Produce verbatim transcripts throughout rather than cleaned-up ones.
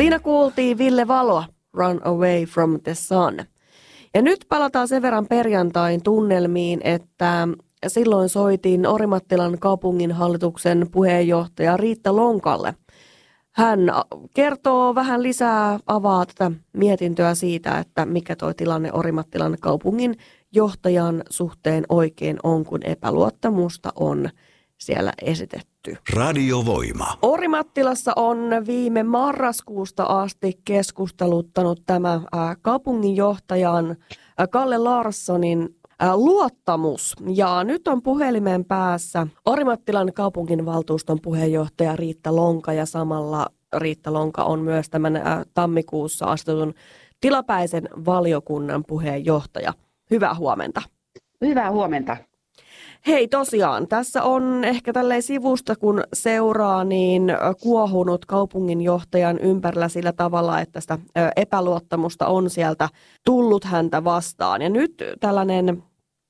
Siinä kuultiin Ville Valo, Run Away from the Sun. Ja nyt palataan sen verran perjantain tunnelmiin, että silloin soitin Orimattilan kaupunginhallituksen puheenjohtaja Riitta Lonkalle. Hän kertoo vähän lisää, avaa tätä mietintöä siitä, että mikä tuo tilanne Orimattilan kaupungin johtajan suhteen oikein on, kun epäluottamusta on siellä esitetty. Radiovoima. Orimattilassa on viime marraskuusta asti keskusteluttanut tämä kaupunginjohtajan Kalle Larssonin luottamus. Ja nyt on puhelimen päässä Orimattilan kaupunginvaltuuston puheenjohtaja Riitta Lonka ja samalla Riitta Lonka on myös tämän tammikuussa astetun tilapäisen valiokunnan puheenjohtaja. Hyvää huomenta. Hyvää huomenta. Hei, tosiaan, tässä on ehkä tälleen sivusta, kun seuraa, niin kuohunut kaupunginjohtajan ympärillä sillä tavalla, että sitä epäluottamusta on sieltä tullut häntä vastaan. Ja nyt tällainen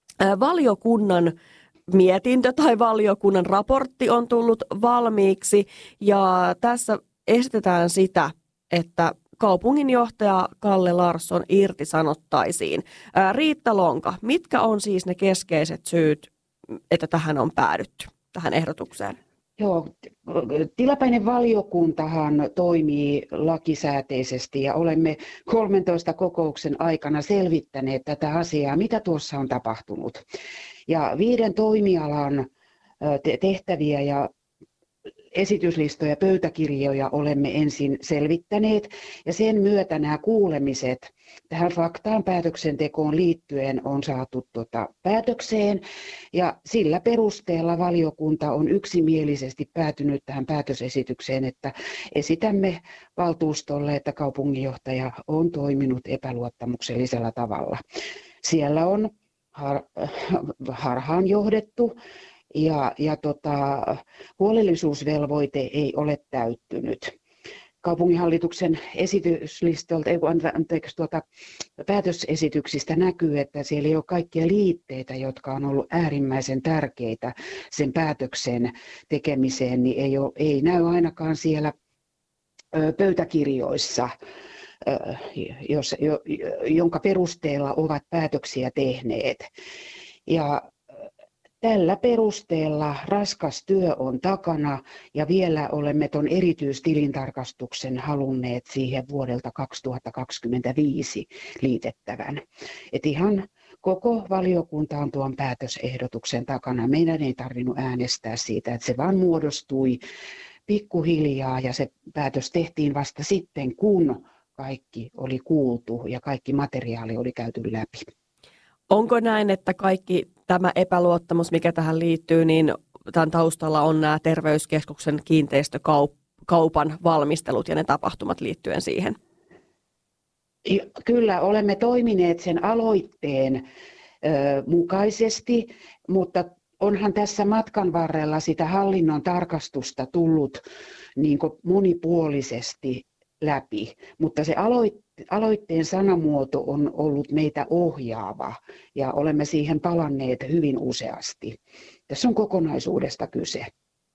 valiokunnan mietintö tai valiokunnan raportti on tullut valmiiksi ja tässä esitetään sitä, että kaupunginjohtaja Kalle Larsson irtisanottaisiin. Riitta Lonka, mitkä on siis ne keskeiset syyt, että tähän on päädytty, tähän ehdotukseen? Joo, tilapäinen valiokuntahan toimii lakisääteisesti ja olemme kolmentoista kokouksen aikana selvittäneet tätä asiaa, mitä tuossa on tapahtunut. Ja viiden toimialan tehtäviä ja esityslistoja, pöytäkirjoja olemme ensin selvittäneet ja sen myötä nämä kuulemiset tähän faktaan päätöksentekoon liittyen on saatu tuota päätökseen ja sillä perusteella valiokunta on yksimielisesti päätynyt tähän päätösesitykseen, että esitämme valtuustolle, että kaupunginjohtaja on toiminut epäluottamuksellisella tavalla. Siellä on har, harhaan johdettu. Ja, ja tota, huolellisuusvelvoite ei ole täyttynyt. Kaupunginhallituksen esityslistalta, ei, anteeksi, tuota, päätösesityksistä näkyy, että siellä ei ole kaikkia liitteitä, jotka on ollut äärimmäisen tärkeitä sen päätöksen tekemiseen, niin ei, ole, ei näy ainakaan siellä ö, pöytäkirjoissa, ö, jos, jo, jonka perusteella ovat päätöksiä tehneet. Ja tällä perusteella raskas työ on takana ja vielä olemme tuon erityistilintarkastuksen halunneet siihen vuodelta kaksituhattakaksikymmentäviisi liitettävän. Et ihan koko valiokunta on tuon päätösehdotuksen takana. Meidän ei tarvinnut äänestää siitä, että se vaan muodostui pikkuhiljaa ja se päätös tehtiin vasta sitten, kun kaikki oli kuultu ja kaikki materiaali oli käyty läpi. Onko näin, että kaikki tämä epäluottamus, mikä tähän liittyy, niin tämän taustalla on nämä terveyskeskuksen kiinteistökaupan valmistelut ja ne tapahtumat liittyen siihen? Kyllä, olemme toimineet sen aloitteen ö, mukaisesti, mutta onhan tässä matkan varrella sitä hallinnon tarkastusta tullut niin kuin monipuolisesti läpi, mutta se aloitte, aloitteen sanamuoto on ollut meitä ohjaava ja olemme siihen palanneet hyvin useasti. Tässä on kokonaisuudesta kyse.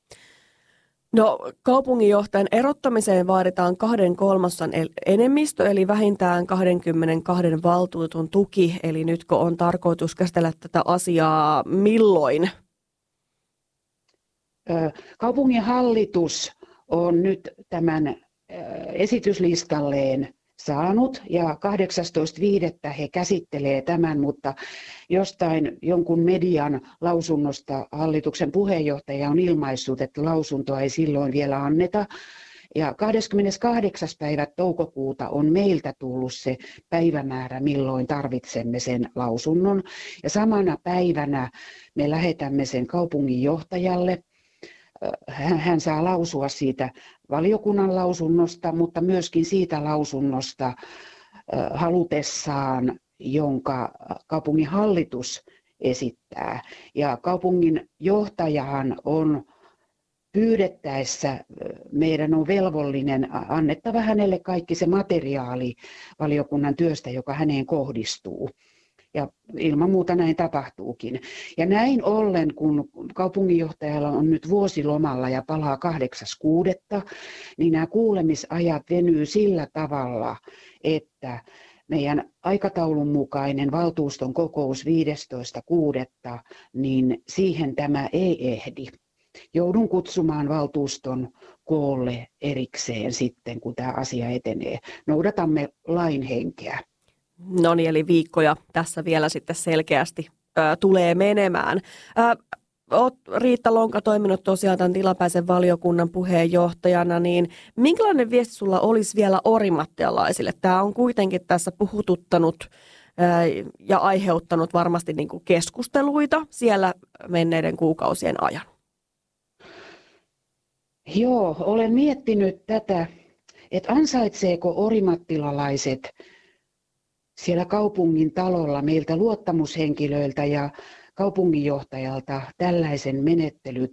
No, kaupunginjohtajan erottamiseen vaaditaan kahden kolmasosan enemmistö, eli vähintään kaksikymmentäkaksi valtuutetun tuki. Eli nytkö on tarkoitus käsitellä tätä asiaa milloin? Kaupunginhallitus on nyt tämän esityslistalleen saanut ja kahdeksastoista viidettä he käsittelee tämän, mutta jostain jonkun median lausunnosta hallituksen puheenjohtaja on ilmaissut, että lausuntoa ei silloin vielä anneta. Ja kahdeskymmeneskahdeksas päivä toukokuuta on meiltä tullut se päivämäärä, milloin tarvitsemme sen lausunnon. Ja samana päivänä me lähetämme sen kaupunginjohtajalle. Hän saa lausua siitä valiokunnan lausunnosta, mutta myöskin siitä lausunnosta halutessaan, jonka kaupungin hallitus esittää. Ja kaupungin johtajahan on pyydettäessä, meidän on velvollinen annettava hänelle kaikki se materiaali valiokunnan työstä, joka häneen kohdistuu. ja ilman muuta näin tapahtuukin. Ja näin ollen, kun kaupunginjohtajalla on nyt vuosilomalla ja palaa kahdeksas kuudetta, niin nämä kuulemisajat venyy sillä tavalla, että meidän aikataulun mukainen valtuuston kokous viidestoista kuudetta, niin siihen tämä ei ehdi. Joudun kutsumaan valtuuston koolle erikseen sitten, kun tämä asia etenee. Noudatamme lain henkeä. No niin, eli viikkoja tässä vielä sitten selkeästi ö, tulee menemään. Ö, Olet, Riitta Lonka, toiminut tosiaan tämän tilapäisen valiokunnan puheenjohtajana, niin minkälainen viesti sulla olisi vielä orimattialaisille? Tämä on kuitenkin tässä puhututtanut ää, ja aiheuttanut varmasti niin kuin keskusteluita siellä menneiden kuukausien ajan. Joo, olen miettinyt tätä, että ansaitseeko orimattilalaiset siellä kaupungin talolla meiltä luottamushenkilöiltä ja kaupunginjohtajalta tällaisen menettelytavan.